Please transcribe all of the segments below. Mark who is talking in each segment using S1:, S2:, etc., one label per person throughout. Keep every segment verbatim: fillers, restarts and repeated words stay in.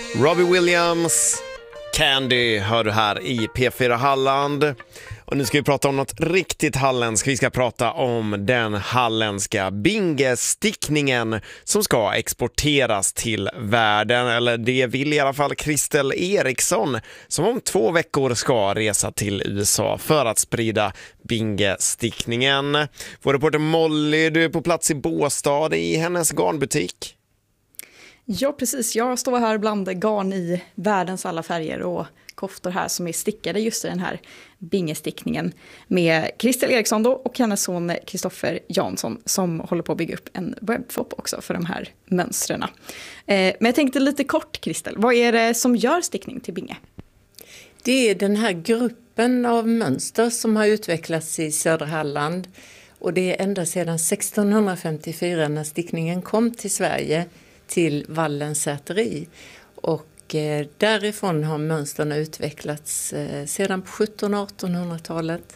S1: Robbie Williams, Candy hör du här i P fyra Halland. Och nu ska vi prata om något riktigt halländskt. Vi ska prata om den halländska bingestickningen som ska exporteras till världen. Eller det vill i alla fall Christel Eriksson, som om två veckor ska resa till U S A för att sprida bingestickningen. Vår reporter Molly, du är på plats i Båstad i hennes garnbutik.
S2: Ja, precis. Jag står här bland garn i världens alla färger och koftor här som är stickade just i den här bingestickningen med Christel Eriksson då och hennes son Kristoffer Jansson som håller på att bygga upp en webbshop också för de här mönstren. Eh, men jag tänkte lite kort, Christel, vad är det som gör stickning till binge?
S3: Det är den här gruppen av mönster som har utvecklats i södra Halland och det är ända sedan sexton femtiofyra när stickningen kom till Sverige till Vallens säteri. Och eh, därifrån har mönsterna utvecklats eh, sedan på sjuttonhundra- och artonhundratalet.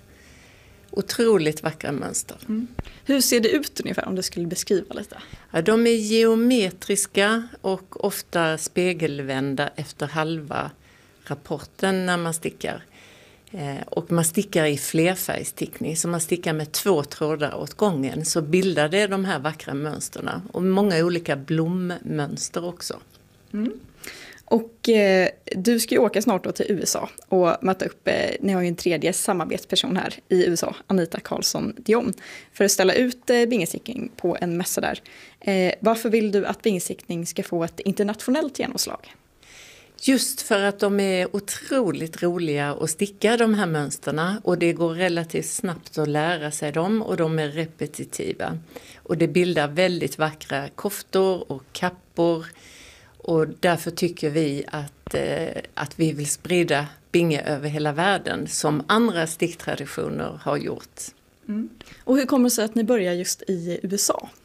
S3: Otroligt vackra mönster.
S2: Mm. Hur ser det ut ungefär om du skulle beskriva lite?
S3: Ja, de är geometriska och ofta spegelvända efter halva rapporten när man stickar. Eh, och man stickar i flerfärgstickning, så man stickar med två trådar åt gången, så bildar det de här vackra mönsterna och många olika blommönster också.
S2: Mm. Och eh, du ska ju åka snart då till U S A och möta upp, eh, ni har ju en tredje samarbetsperson här i U S A, Anita Karlsson Dion, för att ställa ut eh, bingestickning på en mässa där. Eh, varför vill du att bingestickning ska få ett internationellt genomslag?
S3: Just för att de är otroligt roliga att sticka de här mönsterna och det går relativt snabbt att lära sig dem och de är repetitiva. Och det bildar väldigt vackra koftor och kappor och därför tycker vi att, eh, att vi vill sprida binge över hela världen som andra sticktraditioner har gjort.
S2: Mm. Och hur kommer det sig att ni börjar just i U S A?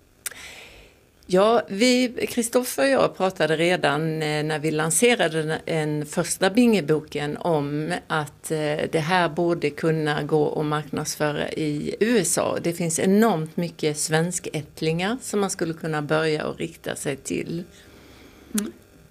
S3: Ja, vi, Kristoffer och jag pratade redan när vi lanserade den, den första bingeboken om att eh, det här borde kunna gå att marknadsföra i U S A. Det finns enormt mycket svenskättlingar som man skulle kunna börja och rikta sig till.
S2: Mm.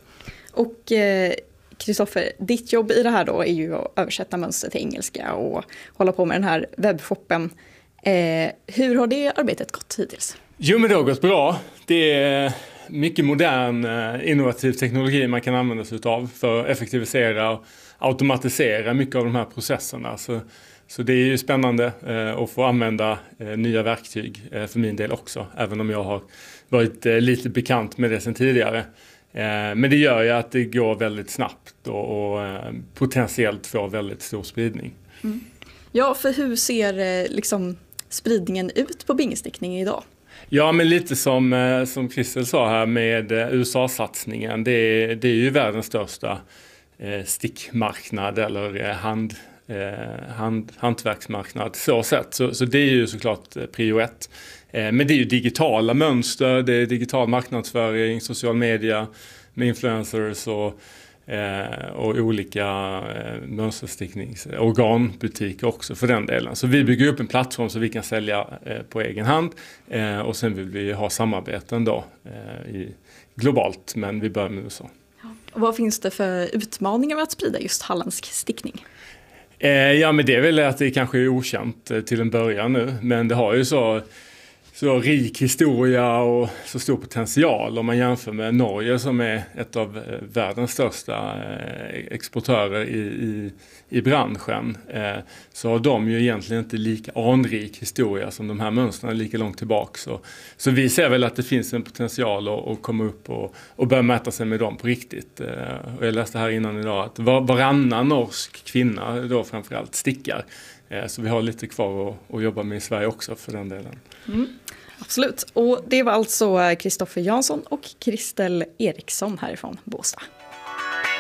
S2: Och Kristoffer, eh, ditt jobb i det här då är ju att översätta mönster till engelska och hålla på med den här webbshoppen. Eh, hur har det arbetet gått hittills?
S4: Jo, men det har gått bra. Det är mycket modern innovativ teknologi man kan använda sig av för att effektivisera och automatisera mycket av de här processerna. Så, så det är ju spännande eh, att få använda eh, nya verktyg eh, för min del också. Även om jag har varit eh, lite bekant med det sedan tidigare. Eh, men det gör ju att det går väldigt snabbt och, och eh, potentiellt får väldigt stor spridning.
S2: Mm. Ja, för hur ser eh, liksom spridningen ut på bingestickning idag?
S4: Ja, men lite som, som Christel sa här med U S A-satsningen. Det är, det är ju världens största eh, stickmarknad eller hand, eh, hand, hantverksmarknad. Så, sätt. Så, så det är ju såklart prio ett. Eh, men det är ju digitala mönster, det är digital marknadsföring, social media med influencers och Eh, och olika eh, mönstersticknings- organbutiker också för den delen. Så vi bygger upp en plattform så vi kan sälja eh, på egen hand eh, och sen vill vi ha samarbeten då eh, i, globalt, men vi börjar med U S A.
S2: Ja. Och vad finns det för utmaningar med att sprida just halländsk stickning?
S4: Eh, ja, men det är väl att det kanske är okänt eh, till en början nu, men det har ju så Så rik historia och så stor potential om man jämför med Norge som är ett av världens största exportörer i, i, i branschen. Så har de ju egentligen inte lika anrik historia som de här mönstren lika långt tillbaka. Så, så vi ser väl att det finns en potential att, att komma upp och, och börja mäta sig med dem på riktigt. Och jag läste här innan idag att var, varannan norsk kvinna då framförallt stickar. Så vi har lite kvar att, att jobba med i Sverige också för den delen.
S2: Mm, absolut. Och det var alltså Kristoffer Jansson och Christel Eriksson härifrån Båstad.